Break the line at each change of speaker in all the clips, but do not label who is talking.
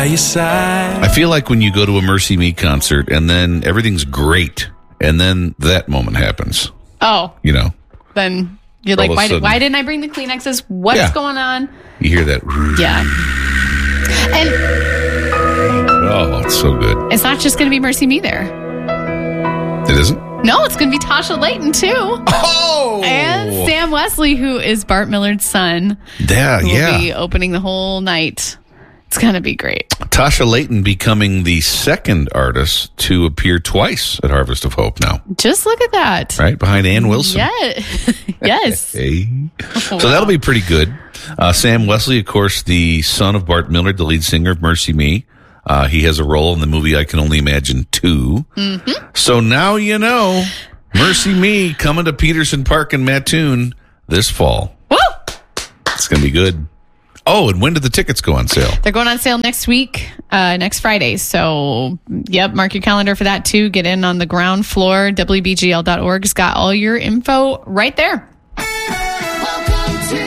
your side.
I feel like when you go to a Mercy Me concert and then everything's great, and then that moment happens.
Oh.
You know.
Then you're
all
like,
of a sudden,
why didn't I bring the Kleenexes? What's going on?
You hear that?
Yeah. And
oh, it's so good.
it's not just going to be Mercy Me there.
It isn't?
No, it's going to be Tasha Layton, too.
Oh!
And Sam Wesley, who is Bart Millard's son.
Yeah,
who will be opening the whole night. It's going to be great.
Tasha Layton becoming the second artist to appear twice at Harvest of Hope now.
Just look at that.
Right, behind Ann Wilson.
Yeah. Yes.
Hey.
Wow.
So that'll be pretty good. Sam Wesley, of course, the son of Bart Millard, the lead singer of Mercy Me. He has a role in the movie I Can Only Imagine 2. Mm-hmm. So now you know, Mercy Me coming to Peterson Park in Mattoon this fall.
Woo!
It's going to be good. Oh, and when did the tickets go on sale?
They're going on sale next week, next Friday. So, yep, mark your calendar for that too. Get in on the ground floor. WBGL.org's got all your info right there.
Welcome to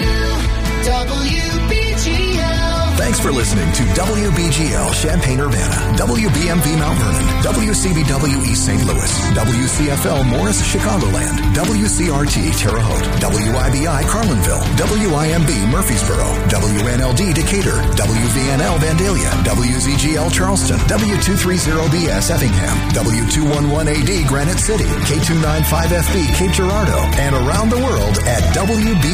WBGL.
Thanks for listening to WBGL Champaign-Urbana, WBMV Mount Vernon, WCBW East St. Louis, WCFL Morris Chicagoland, WCRT Terre Haute, WIBI Carlinville, WIMB Murfreesboro, WNLD Decatur, WVNL Vandalia, WZGL Charleston, W230BS Effingham, W211AD Granite City, K295FB Cape Girardeau, and around the world at WB